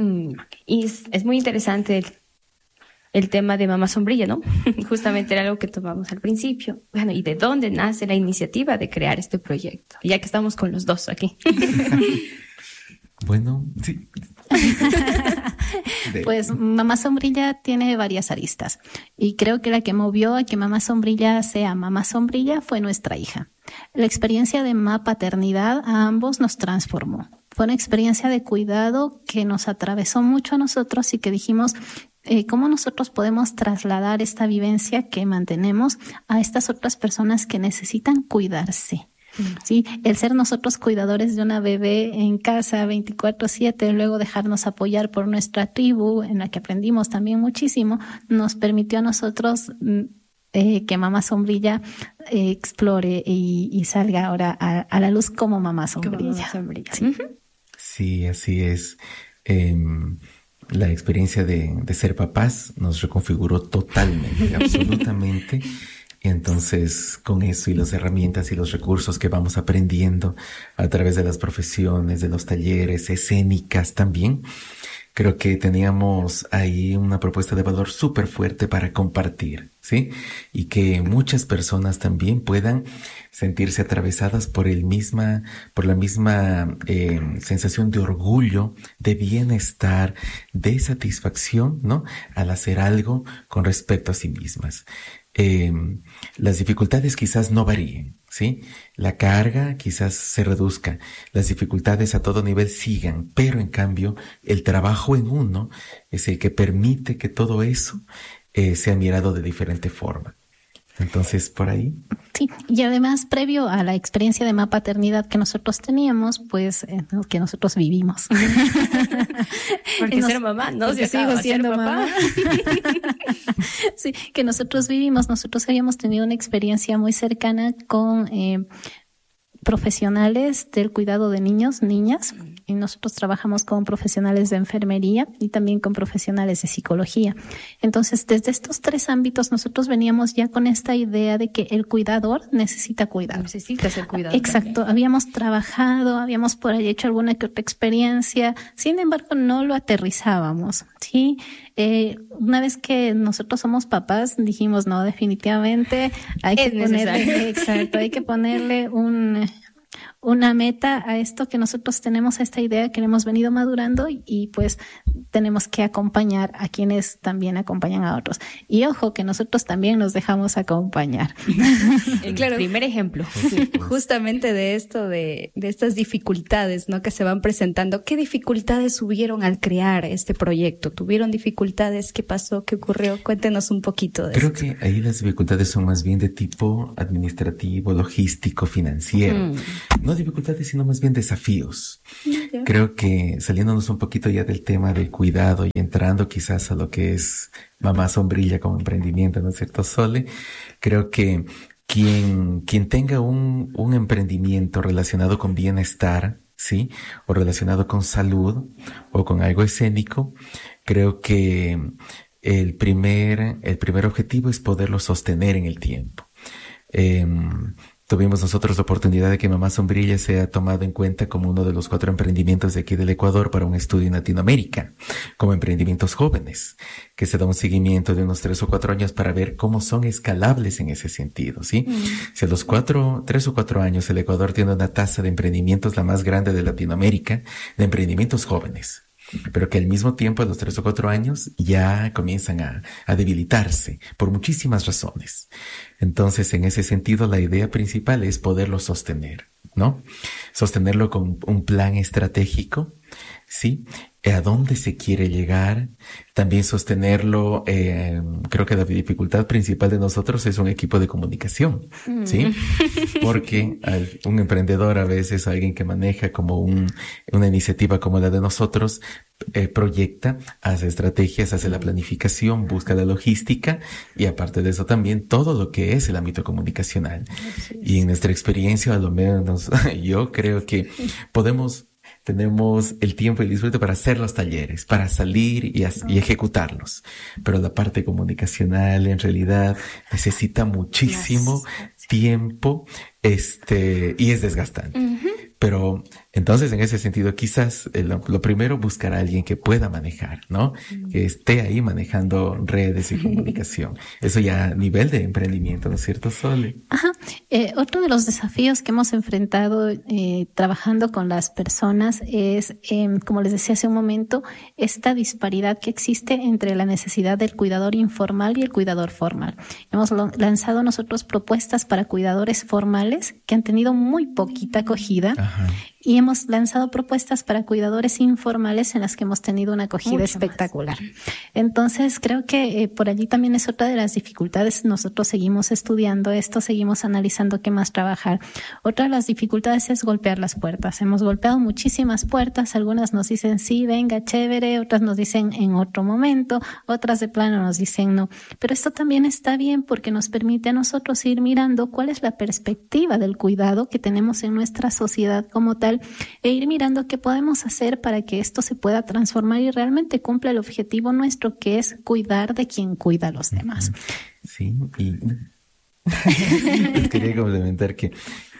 [SPEAKER 1] Y es muy interesante el tema de Mamá Sombrilla, ¿no? Justamente era algo que tomamos al principio. Bueno, ¿y de dónde nace la iniciativa de crear este proyecto? Ya que estamos con los dos aquí.
[SPEAKER 4] Bueno, sí.
[SPEAKER 3] Pues Mamá Sombrilla tiene varias aristas y creo que la que movió a que Mamá Sombrilla sea Mamá Sombrilla fue nuestra hija. La experiencia de mamá paternidad a ambos nos transformó. Fue una experiencia de cuidado que nos atravesó mucho a nosotros y que dijimos: ¿cómo nosotros podemos trasladar esta vivencia que mantenemos a estas otras personas que necesitan cuidarse? Sí, el ser nosotros cuidadores de una bebé en casa 24/7, luego dejarnos apoyar por nuestra tribu, en la que aprendimos también muchísimo, nos permitió a nosotros que Mamá Sombrilla explore y salga ahora a la luz como Mamá Sombrilla.
[SPEAKER 1] ¿Sí?
[SPEAKER 4] Sí, así es. La experiencia de ser papás nos reconfiguró totalmente, absolutamente. Y entonces, con eso y las herramientas y los recursos que vamos aprendiendo a través de las profesiones, de los talleres, escénicas también, Creo que teníamos ahí una propuesta de valor súper fuerte para compartir, ¿sí? Y que muchas personas también puedan sentirse atravesadas por la misma sensación de orgullo, de bienestar, de satisfacción, ¿no? Al hacer algo con respecto a sí mismas. Las dificultades quizás no varíen, ¿sí? La carga quizás se reduzca, las dificultades a todo nivel sigan, pero en cambio el trabajo en uno es el que permite que todo eso sea mirado de diferente forma. Entonces, por ahí.
[SPEAKER 3] Sí, y además, previo a la experiencia de Mapaternidad que nosotros teníamos, pues, que nosotros vivimos.
[SPEAKER 1] Porque ser mamá, ¿no?
[SPEAKER 3] Yo sigo siendo mamá. Sí, que nosotros vivimos. Nosotros habíamos tenido una experiencia muy cercana con profesionales del cuidado de niños, niñas, y nosotros trabajamos con profesionales de enfermería y también con profesionales de psicología. Entonces, desde estos 3 ámbitos, nosotros veníamos ya con esta idea de que el cuidador necesita cuidar.
[SPEAKER 1] Necesita ser cuidado.
[SPEAKER 3] Exacto. También. Habíamos trabajado, habíamos por ahí hecho alguna que otra experiencia, sin embargo, no lo aterrizábamos, ¿sí? Una vez que nosotros somos papás, dijimos, no, definitivamente hay que ponerle, exacto, hay que ponerle una meta a esto que nosotros tenemos, a esta idea que hemos venido madurando y pues tenemos que acompañar a quienes también acompañan a otros. Y ojo, que nosotros también nos dejamos acompañar.
[SPEAKER 1] El primer ejemplo.
[SPEAKER 2] Sí, justamente de esto, de estas dificultades, ¿no? Que se van presentando. ¿Qué dificultades hubieron al crear este proyecto? ¿Tuvieron dificultades? ¿Qué pasó? ¿Qué ocurrió? Cuéntenos un poquito de
[SPEAKER 4] Creo
[SPEAKER 2] esto.
[SPEAKER 4] que ahí las dificultades son más bien de tipo administrativo, logístico, financiero. No dificultades, sino más bien desafíos. Creo que saliéndonos un poquito ya del tema del cuidado y entrando quizás a lo que es Mamá Sombrilla como emprendimiento, ¿no es cierto, Sole? Creo que quien tenga un emprendimiento relacionado con bienestar, ¿sí? O relacionado con salud o con algo escénico, creo que el primer objetivo es poderlo sostener en el tiempo. Tuvimos nosotros la oportunidad de que Mamá Sombrilla sea tomado en cuenta como uno de los 4 emprendimientos de aquí del Ecuador para un estudio en Latinoamérica, como emprendimientos jóvenes, que se da un seguimiento de unos 3 o 4 años para ver cómo son escalables en ese sentido, ¿sí? Si a los 3 o 4 años el Ecuador tiene una tasa de emprendimientos la más grande de Latinoamérica, de emprendimientos jóvenes, pero que al mismo tiempo a los 3 o 4 años ya comienzan a debilitarse por muchísimas razones. Entonces, en ese sentido, la idea principal es poderlo sostener, ¿no? Sostenerlo con un plan estratégico, ¿sí? ¿A dónde se quiere llegar? También sostenerlo, creo que la dificultad principal de nosotros es un equipo de comunicación, ¿sí? Porque un emprendedor a veces, alguien que maneja como una iniciativa como la de nosotros, proyecta, hace estrategias, hace la planificación, busca la logística y aparte de eso también todo lo que es el ámbito comunicacional. Y en nuestra experiencia, a lo menos yo creo que tenemos el tiempo y el disfrute para hacer los talleres, para salir y ejecutarlos. Pero la parte comunicacional en realidad necesita muchísimo tiempo, y es desgastante. Pero entonces en ese sentido quizás lo primero buscar a alguien que pueda manejar, ¿no? Que esté ahí manejando redes y comunicación. Eso ya a nivel de emprendimiento, ¿no es cierto, Sole?
[SPEAKER 3] Ajá. Otro de los desafíos que hemos enfrentado trabajando con las personas es, como les decía hace un momento, esta disparidad que existe entre la necesidad del cuidador informal y el cuidador formal. Hemos lanzado nosotros propuestas para cuidadores formales que han tenido muy poquita acogida. Ajá. Y hemos lanzado propuestas para cuidadores informales en las que hemos tenido una acogida mucho espectacular. Más. Entonces, creo que por allí también es otra de las dificultades. Nosotros seguimos estudiando esto, seguimos analizando qué más trabajar. Otra de las dificultades es golpear las puertas. Hemos golpeado muchísimas puertas. Algunas nos dicen sí, venga, chévere. Otras nos dicen en otro momento. Otras de plano nos dicen no. Pero esto también está bien porque nos permite a nosotros ir mirando cuál es la perspectiva del cuidado que tenemos en nuestra sociedad como tal e ir mirando qué podemos hacer para que esto se pueda transformar y realmente cumpla el objetivo nuestro, que es cuidar de quien cuida a los demás.
[SPEAKER 4] Sí, y les quería complementar que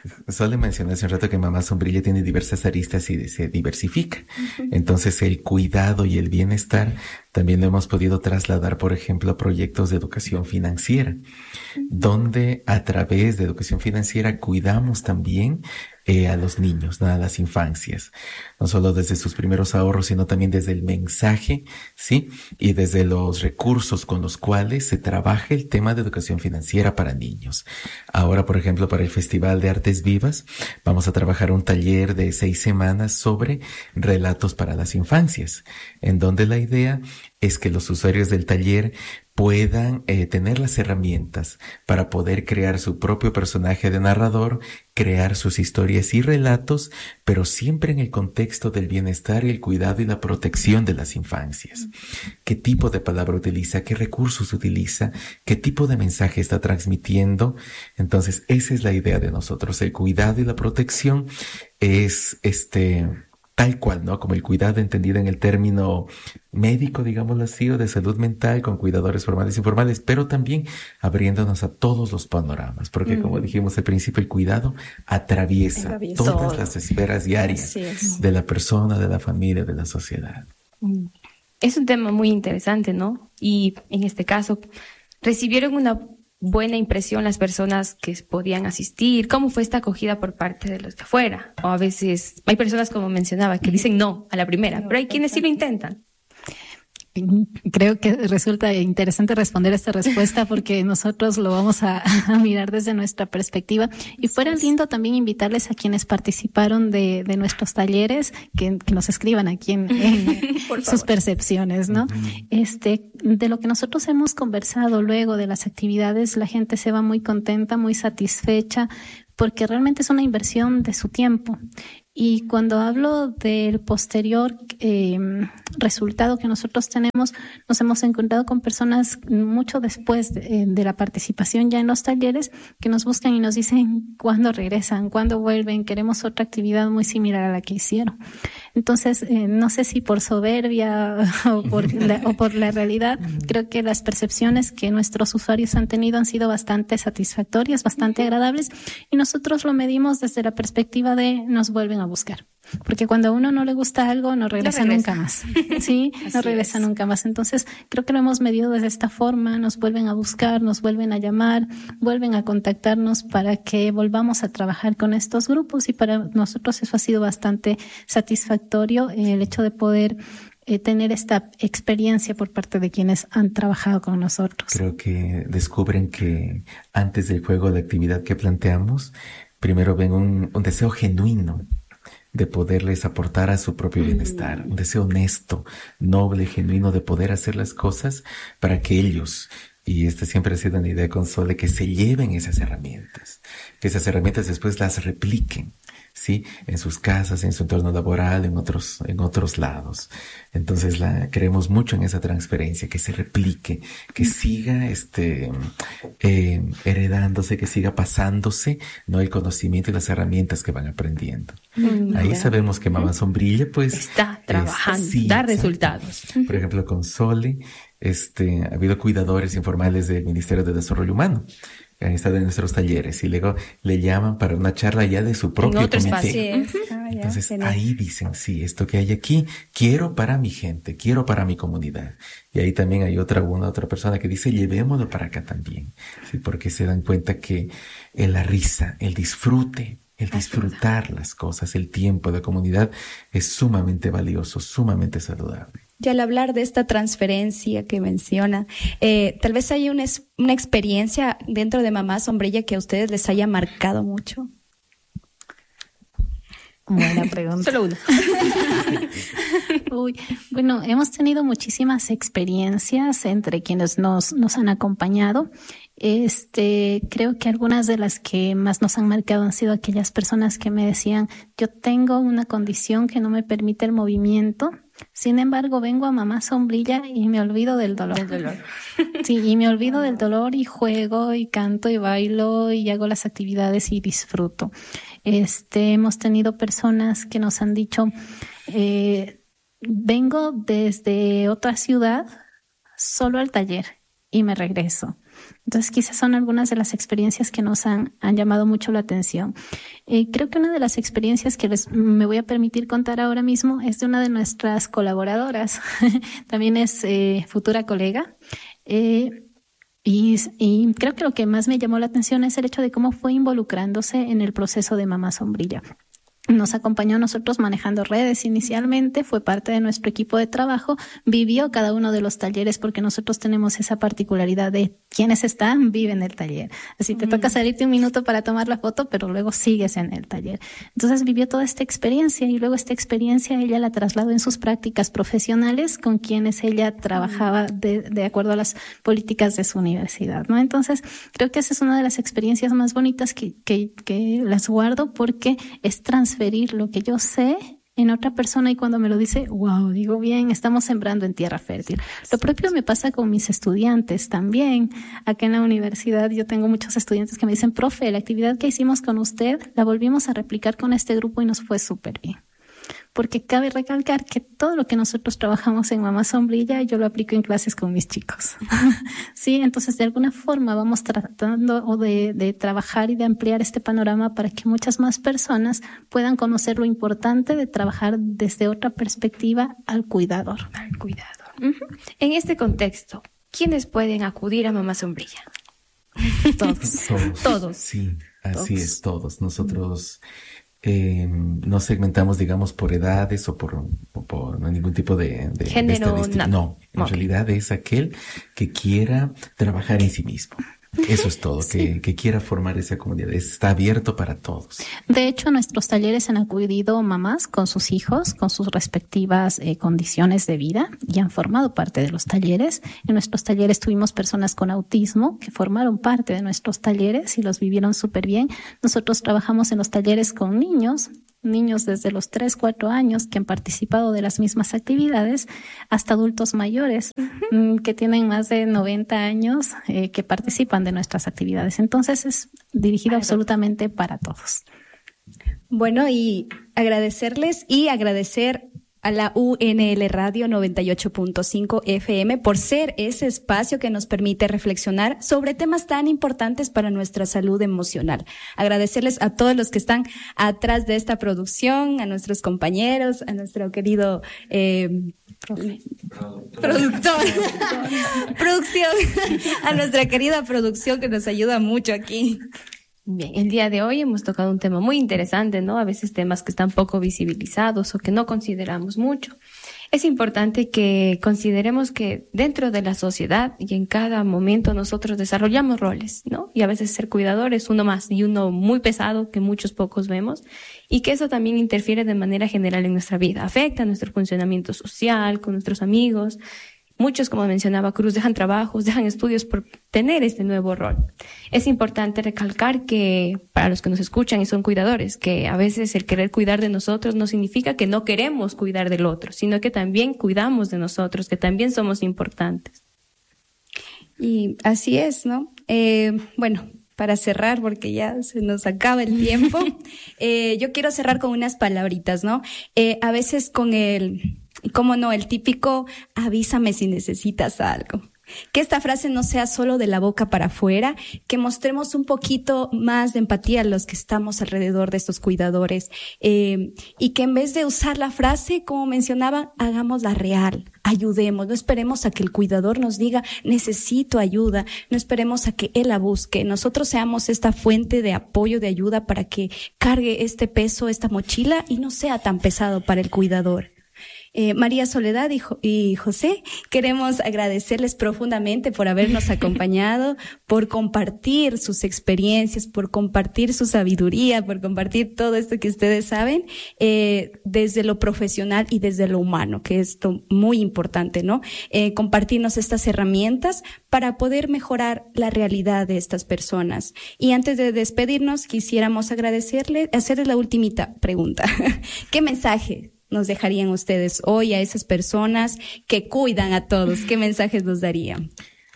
[SPEAKER 4] Solo mencioné hace un rato que Mamá Sombrilla tiene diversas aristas y se diversifica. Entonces el cuidado y el bienestar también lo hemos podido trasladar, por ejemplo, a proyectos de educación financiera, donde a través de educación financiera cuidamos también a los niños, ¿no? A las infancias, no solo desde sus primeros ahorros, sino también desde el mensaje, ¿sí? Y desde los recursos con los cuales se trabaja el tema de educación financiera para niños. Ahora, por ejemplo, para el Festival de Artes Vivas, vamos a trabajar un taller de 6 semanas sobre relatos para las infancias, en donde la idea es que los usuarios del taller puedan tener las herramientas para poder crear su propio personaje de narrador, crear sus historias y relatos, pero siempre en el contexto del bienestar y el cuidado y la protección de las infancias. ¿Qué tipo de palabra utiliza? ¿Qué recursos utiliza? ¿Qué tipo de mensaje está transmitiendo? Entonces, esa es la idea de nosotros. El cuidado y la protección es tal cual, ¿no? Como el cuidado entendido en el término médico, digámoslo así, o de salud mental, con cuidadores formales e informales, pero también abriéndonos a todos los panoramas, porque como dijimos al principio, el cuidado atraviesa todas las esferas y áreas de la persona, de la familia, de la sociedad.
[SPEAKER 1] Es un tema muy interesante, ¿no? Y en este caso, ¿recibieron una buena impresión las personas que podían asistir? ¿Cómo fue esta acogida por parte de los de afuera? O a veces hay personas, como mencionaba, que dicen no a la primera, pero hay quienes sí lo intentan.
[SPEAKER 3] Creo que resulta interesante responder esta respuesta porque nosotros lo vamos a mirar desde nuestra perspectiva. Y fuera lindo también invitarles a quienes participaron de nuestros talleres que nos escriban aquí en sus percepciones, ¿no? De lo que nosotros hemos conversado luego de las actividades, la gente se va muy contenta, muy satisfecha, porque realmente es una inversión de su tiempo. Y cuando hablo del posterior resultado que nosotros tenemos, nos hemos encontrado con personas mucho después de la participación ya en los talleres que nos buscan y nos dicen cuándo regresan, cuándo vuelven, queremos otra actividad muy similar a la que hicieron. Entonces, no sé si por soberbia o por la realidad, creo que las percepciones que nuestros usuarios han tenido han sido bastante satisfactorias, bastante agradables, y nosotros lo medimos desde la perspectiva de nos vuelven a buscar. Porque cuando a uno no le gusta algo, no regresa nunca más. Sí, no regresa nunca más. Entonces, creo que lo hemos medido desde esta forma. Nos vuelven a buscar, nos vuelven a llamar, vuelven a contactarnos para que volvamos a trabajar con estos grupos. Y para nosotros eso ha sido bastante satisfactorio, el hecho de poder tener esta experiencia por parte de quienes han trabajado con nosotros.
[SPEAKER 4] Creo que descubren que antes del juego de actividad que planteamos, primero ven un deseo genuino de poderles aportar a su propio bienestar, un deseo honesto, noble, genuino de poder hacer las cosas para que ellos, y esta siempre ha sido una idea con Sole, que se lleven esas herramientas, que esas herramientas después las repliquen, ¿sí? En sus casas, en su entorno laboral, en otros lados. Entonces creemos mucho en esa transferencia, que se replique, que siga heredándose, que siga pasándose, ¿no? El conocimiento y las herramientas que van aprendiendo. Ahí sabemos que Mamá Sombrilla, pues,
[SPEAKER 1] está trabajando, da resultados.
[SPEAKER 4] Por ejemplo, con Sole, ha habido cuidadores informales del Ministerio de Desarrollo Humano. Han estado en nuestros talleres y luego le llaman para una charla ya de su propio comité. Entonces ahí dicen, sí, esto que hay aquí, quiero para mi gente, quiero para mi comunidad. Y ahí también hay otra persona que dice, llevémoslo para acá también. Sí, porque se dan cuenta que la risa, el disfrute, el disfrutar las cosas, el tiempo de comunidad es sumamente valioso, sumamente saludable.
[SPEAKER 2] Y al hablar de esta transferencia que menciona, tal vez hay una experiencia dentro de Mamá Sombrilla que a ustedes les haya marcado mucho.
[SPEAKER 3] Buena pregunta.
[SPEAKER 1] Solo una.
[SPEAKER 3] Bueno, hemos tenido muchísimas experiencias entre quienes nos han acompañado. Creo que algunas de las que más nos han marcado han sido aquellas personas que me decían, yo tengo una condición que no me permite el movimiento. Sin embargo, vengo a Mamá Sombrilla y me olvido del dolor. Sí, y me olvido del dolor y juego y canto y bailo y hago las actividades y disfruto. Hemos tenido personas que nos han dicho, vengo desde otra ciudad solo al taller y me regreso. Entonces, quizás son algunas de las experiencias que nos han llamado mucho la atención. Creo que una de las experiencias que me voy a permitir contar ahora mismo es de una de nuestras colaboradoras. También es futura colega. Y creo que lo que más me llamó la atención es el hecho de cómo fue involucrándose en el proceso de Mamá Sombrilla. Nos acompañó a nosotros manejando redes inicialmente, fue parte de nuestro equipo de trabajo, vivió cada uno de los talleres porque nosotros tenemos esa particularidad de quienes están, viven el taller. Así te toca salirte un minuto para tomar la foto, pero luego sigues en el taller. Entonces vivió toda esta experiencia y luego esta experiencia ella la trasladó en sus prácticas profesionales con quienes ella trabajaba de acuerdo a las políticas de su universidad, ¿no? Entonces creo que esa es una de las experiencias más bonitas que las guardo porque es transferir lo que yo sé en otra persona y cuando me lo dice, wow, digo bien, estamos sembrando en tierra fértil. Lo propio me pasa con mis estudiantes también. Acá en la universidad yo tengo muchos estudiantes que me dicen, profe, la actividad que hicimos con usted la volvimos a replicar con este grupo y nos fue súper bien. Porque cabe recalcar que todo lo que nosotros trabajamos en Mamá Sombrilla yo lo aplico en clases con mis chicos. Sí, entonces de alguna forma vamos tratando de trabajar y de ampliar este panorama para que muchas más personas puedan conocer lo importante de trabajar desde otra perspectiva al cuidador.
[SPEAKER 1] Al cuidador. En este contexto, ¿quiénes pueden acudir a Mamá Sombrilla?
[SPEAKER 3] Todos.
[SPEAKER 1] Todos.
[SPEAKER 4] Sí, así es, todos. Nosotros no segmentamos, digamos, por edades o por ningún tipo de
[SPEAKER 1] género.
[SPEAKER 4] Estadística. No, en realidad es aquel que quiera trabajar en sí mismo. Eso es todo, sí. que quiera formar esa comunidad. Está abierto para todos.
[SPEAKER 3] De hecho, nuestros talleres han acudido mamás con sus hijos, con sus respectivas condiciones de vida y han formado parte de los talleres. En nuestros talleres tuvimos personas con autismo que formaron parte de nuestros talleres y los vivieron súper bien. Nosotros trabajamos en los talleres con niños desde los 3, 4 años que han participado de las mismas actividades hasta adultos mayores que tienen más de 90 años que participan de nuestras actividades. Entonces es dirigido absolutamente para todos.
[SPEAKER 2] Bueno, y agradecerles y agradecer a la UNL Radio 98.5 FM por ser ese espacio que nos permite reflexionar sobre temas tan importantes para nuestra salud emocional. Agradecerles a todos los que están atrás de esta producción, a nuestros compañeros, a nuestro querido productor, producción, a nuestra querida producción que nos ayuda mucho aquí.
[SPEAKER 1] Bien, el día de hoy hemos tocado un tema muy interesante, ¿no? A veces temas que están poco visibilizados o que no consideramos mucho. Es importante que consideremos que dentro de la sociedad y en cada momento nosotros desarrollamos roles, ¿no? Y a veces ser cuidador es uno más y uno muy pesado que muchos pocos vemos y que eso también interfiere de manera general en nuestra vida, afecta nuestro funcionamiento social, con nuestros amigos. Muchos, como mencionaba Cruz, dejan trabajos, dejan estudios por tener este nuevo rol. Es importante recalcar que, para los que nos escuchan y son cuidadores, que a veces el querer cuidar de nosotros no significa que no queremos cuidar del otro, sino que también cuidamos de nosotros, que también somos importantes.
[SPEAKER 2] Y así es, ¿no? Bueno, para cerrar, porque ya se nos acaba el tiempo, yo quiero cerrar con unas palabritas, ¿no? A veces con cómo no, el típico avísame si necesitas algo. Que esta frase no sea solo de la boca para afuera, que mostremos un poquito más de empatía a los que estamos alrededor de estos cuidadores, y que en vez de usar la frase, como mencionaba, hagámosla real, ayudemos, no esperemos a que el cuidador nos diga necesito ayuda, no esperemos a que él la busque, nosotros seamos esta fuente de apoyo, de ayuda para que cargue este peso, esta mochila y no sea tan pesado para el cuidador. María Soledad y José, queremos agradecerles profundamente por habernos acompañado, por compartir sus experiencias, por compartir su sabiduría, por compartir todo esto que ustedes saben, desde lo profesional y desde lo humano, que es muy importante, ¿no? Compartirnos estas herramientas para poder mejorar la realidad de estas personas. Y antes de despedirnos, quisiéramos hacerles la ultimita pregunta. ¿Qué mensaje nos dejarían ustedes hoy a esas personas que cuidan a todos? ¿Qué mensajes nos darían?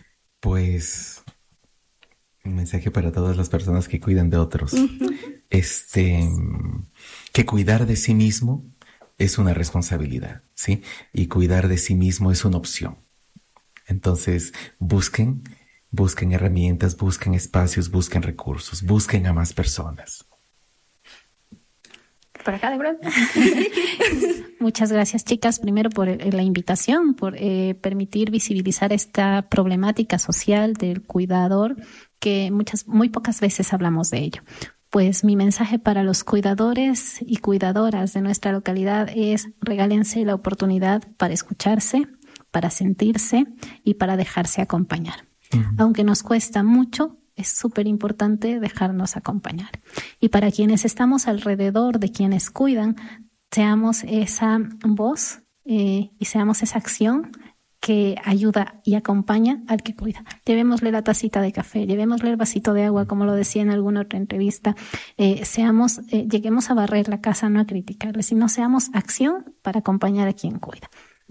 [SPEAKER 4] Pues un mensaje para todas las personas que cuidan de otros. Que cuidar de sí mismo es una responsabilidad, ¿sí? Y cuidar de sí mismo es una opción. Entonces, busquen busquen herramientas, busquen espacios, busquen recursos, busquen a más personas.
[SPEAKER 1] Por acá, de verdad.
[SPEAKER 3] Muchas gracias, chicas, primero por la invitación, por permitir visibilizar esta problemática social del cuidador, que muy pocas veces hablamos de ello. Pues mi mensaje para los cuidadores y cuidadoras de nuestra localidad es: regálense la oportunidad para escucharse, para sentirse y para dejarse acompañar. Aunque nos cuesta mucho, es súper importante dejarnos acompañar. Y para quienes estamos alrededor de quienes cuidan, seamos esa voz y seamos esa acción que ayuda y acompaña al que cuida. Llevémosle la tacita de café, llevémosle el vasito de agua, como lo decía en alguna otra entrevista. Lleguemos a barrer la casa, no a criticarle, sino seamos acción para acompañar a quien cuida.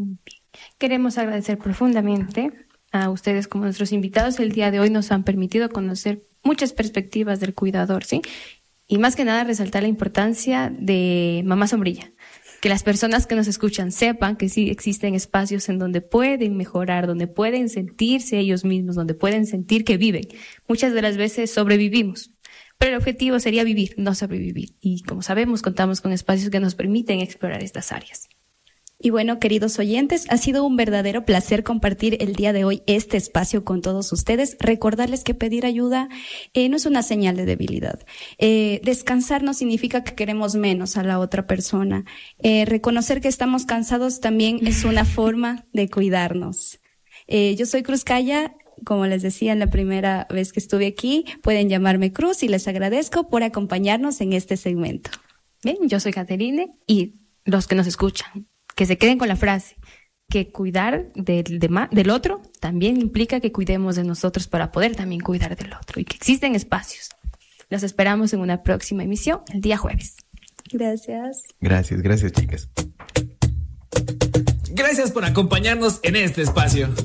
[SPEAKER 1] Queremos agradecer profundamente a ustedes como nuestros invitados. El día de hoy nos han permitido conocer muchas perspectivas del cuidador, ¿sí? Y más que nada resaltar la importancia de Mamá Sombrilla. Que las personas que nos escuchan sepan que sí existen espacios en donde pueden mejorar, donde pueden sentirse ellos mismos, donde pueden sentir que viven. Muchas de las veces sobrevivimos, pero el objetivo sería vivir, no sobrevivir. Y como sabemos, contamos con espacios que nos permiten explorar estas áreas.
[SPEAKER 2] Y bueno, queridos oyentes, ha sido un verdadero placer compartir el día de hoy este espacio con todos ustedes. Recordarles que pedir ayuda no es una señal de debilidad. Descansar no significa que queremos menos a la otra persona. Reconocer que estamos cansados también es una forma de cuidarnos. Yo soy Cruz Calla. Como les decía en la primera vez que estuve aquí, pueden llamarme Cruz, y les agradezco por acompañarnos en este segmento.
[SPEAKER 1] Bien, yo soy Caterine, y los que nos escuchan, que se queden con la frase, que cuidar del otro también implica que cuidemos de nosotros para poder también cuidar del otro, y que existen espacios. Los esperamos en una próxima emisión el día jueves.
[SPEAKER 2] Gracias.
[SPEAKER 4] Gracias, chicas.
[SPEAKER 5] Gracias por acompañarnos en este espacio.